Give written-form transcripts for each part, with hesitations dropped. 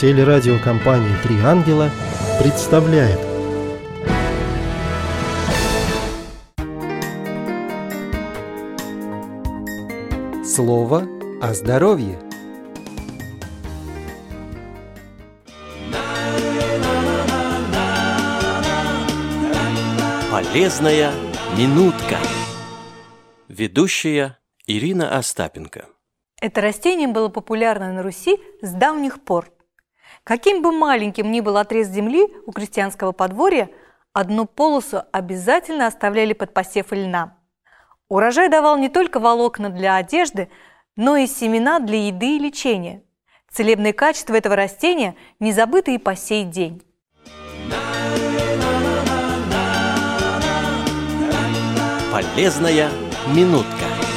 Телерадиокомпания «Три ангела» представляет. Слово о здоровье. Полезная минутка. Ведущая Ирина Остапенко. Это растение было популярно на Руси с давних пор. Каким бы маленьким ни был отрезок земли у крестьянского подворья, одну полосу обязательно оставляли под посев льна. Урожай давал не только волокна для одежды, но и семена для еды и лечения. Целебные качества этого растения не забыты и по сей день. Полезная минутка.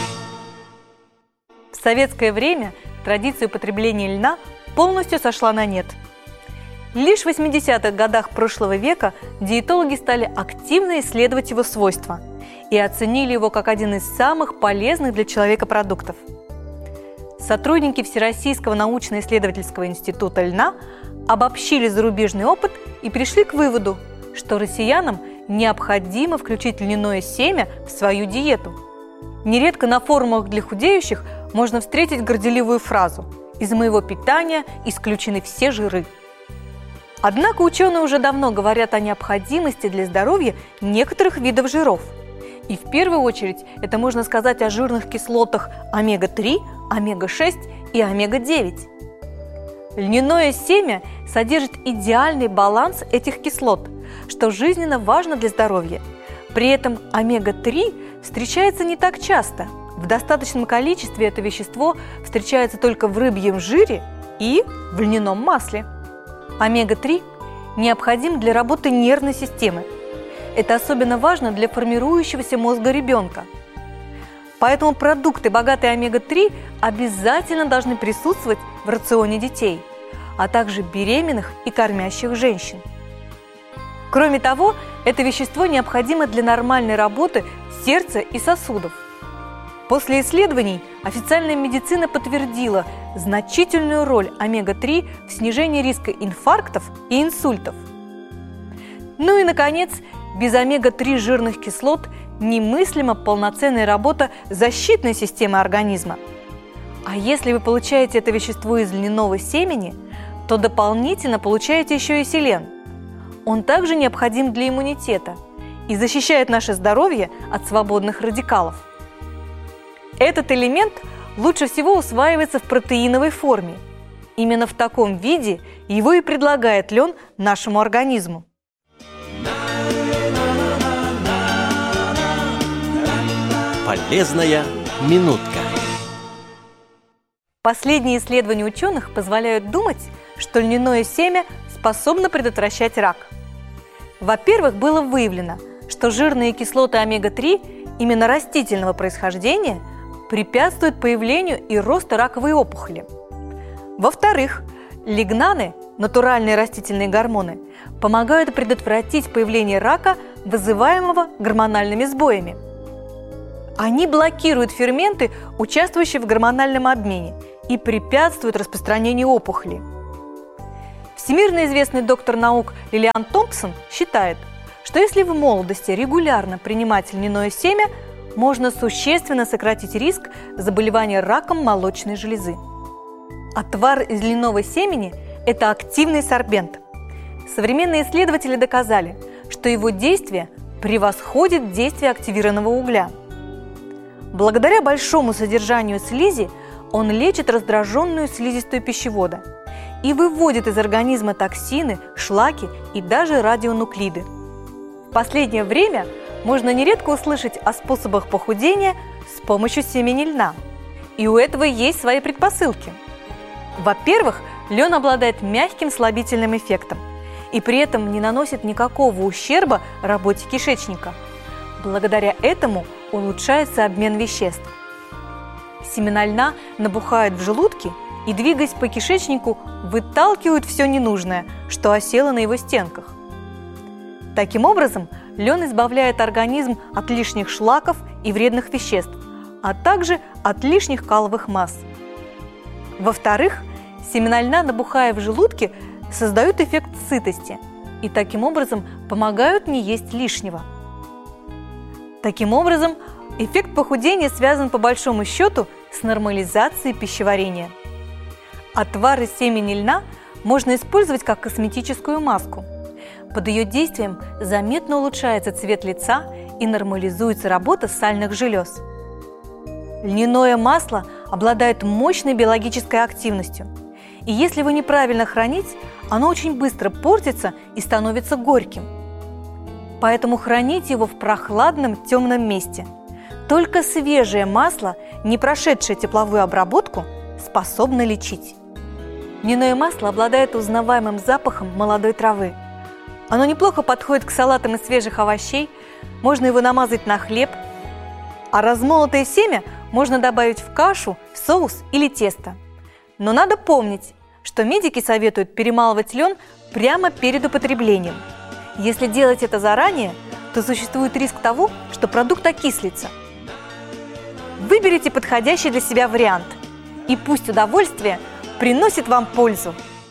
В советское время традиция употребления льна полностью сошла на нет. Лишь в 80-х годах прошлого века диетологи стали активно исследовать его свойства и оценили его как один из самых полезных для человека продуктов. Сотрудники Всероссийского научно-исследовательского института льна обобщили зарубежный опыт и пришли к выводу, что россиянам необходимо включить льняное семя в свою диету. Нередко на форумах для худеющих можно встретить горделивую фразу: «Из моего питания исключены все жиры». Однако ученые уже давно говорят о необходимости для здоровья некоторых видов жиров. И в первую очередь это можно сказать о жирных кислотах омега-3, омега-6 и омега-9. Льняное семя содержит идеальный баланс этих кислот, что жизненно важно для здоровья. При этом омега-3 встречается не так часто. В достаточном количестве это вещество встречается только в рыбьем жире и в льняном масле. Омега-3 необходим для работы нервной системы. Это особенно важно для формирующегося мозга ребенка. Поэтому продукты, богатые омега-3, обязательно должны присутствовать в рационе детей, а также беременных и кормящих женщин. Кроме того, это вещество необходимо для нормальной работы сердца и сосудов. После исследований официальная медицина подтвердила значительную роль омега-3 в снижении риска инфарктов и инсультов. Ну и, наконец, без омега-3 жирных кислот немыслима полноценная работа защитной системы организма. А если вы получаете это вещество из льняного семени, то дополнительно получаете еще и селен. Он также необходим для иммунитета и защищает наше здоровье от свободных радикалов. Этот элемент лучше всего усваивается в протеиновой форме. Именно в таком виде его и предлагает лен нашему организму. Полезная минутка. Последние исследования ученых позволяют думать, что льняное семя способно предотвращать рак. Во-первых, было выявлено, что жирные кислоты омега-3 именно растительного происхождения препятствуют появлению и росту раковой опухоли. Во-вторых, лигнаны, натуральные растительные гормоны, помогают предотвратить появление рака, вызываемого гормональными сбоями. Они блокируют ферменты, участвующие в гормональном обмене, и препятствуют распространению опухоли. Всемирно известный доктор наук Лилиан Томпсон считает, что если в молодости регулярно принимать льняное семя, можно существенно сократить риск заболевания раком молочной железы. Отвар из льняного семени – это активный сорбент. Современные исследователи доказали, что его действие превосходит действие активированного угля. Благодаря большому содержанию слизи он лечит раздраженную слизистую пищевода и выводит из организма токсины, шлаки и даже радионуклиды. В последнее время можно нередко услышать о способах похудения с помощью семени льна. И у этого есть свои предпосылки. Во-первых, лен обладает мягким слабительным эффектом и при этом не наносит никакого ущерба работе кишечника. Благодаря этому улучшается обмен веществ. Семена льна набухают в желудке и, двигаясь по кишечнику, выталкивают все ненужное, что осело на его стенках. Таким образом, лен избавляет организм от лишних шлаков и вредных веществ, а также от лишних каловых масс. Во-вторых, Семена льна, набухая в желудке, создают эффект сытости и таким образом помогают не есть лишнего. Таким образом, эффект похудения связан по большому счету с нормализацией пищеварения. Отвар из семени льна можно использовать как косметическую маску. Под ее действием заметно улучшается цвет лица и нормализуется работа сальных желез. Льняное масло обладает мощной биологической активностью, и если его неправильно хранить, оно очень быстро портится и становится горьким. Поэтому храните его в прохладном темном месте. Только свежее масло, не прошедшее тепловую обработку, способно лечить. Льняное масло обладает узнаваемым запахом молодой травы. Оно неплохо подходит к салатам из свежих овощей, можно его намазать на хлеб, а размолотое семя можно добавить в кашу, в соус или тесто. Но надо помнить, что медики советуют перемалывать лен прямо перед употреблением. Если делать это заранее, то существует риск того, что продукт окислится. Выберите подходящий для себя вариант, и пусть удовольствие приносит вам пользу.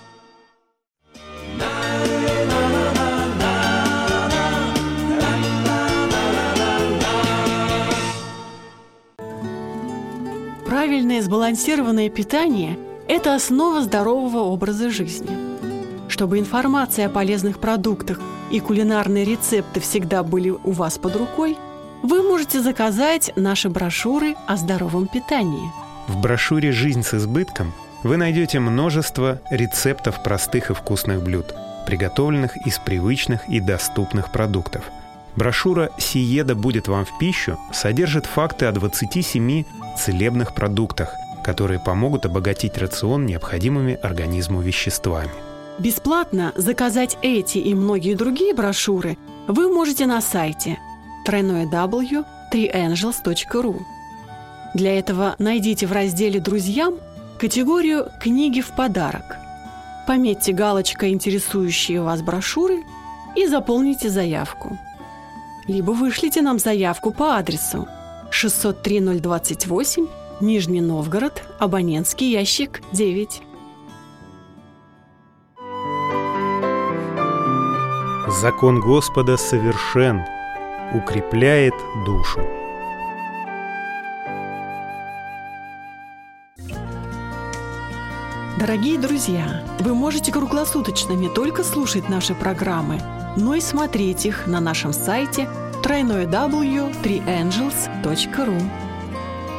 Правильное сбалансированное питание – это основа здорового образа жизни. Чтобы информация о полезных продуктах и кулинарные рецепты всегда были у вас под рукой, вы можете заказать наши брошюры о здоровом питании. В брошюре «Жизнь с избытком» вы найдете множество рецептов простых и вкусных блюд, приготовленных из привычных и доступных продуктов. Брошюра «Сиеда будет вам в пищу» содержит факты о 27 целебных продуктах, которые помогут обогатить рацион необходимыми организму веществами. Бесплатно заказать эти и многие другие брошюры вы можете на сайте www.3angels.ru. Для этого найдите в разделе «Друзьям» категорию «Книги в подарок». Пометьте галочкой интересующие вас брошюры и заполните заявку. Либо вышлите нам заявку по адресу 603-028, Нижний Новгород, абонентский ящик 9. Закон Господа совершен, укрепляет душу. Дорогие друзья, вы можете круглосуточно не только слушать наши программы, но и смотреть их на нашем сайте www.3angels.ru.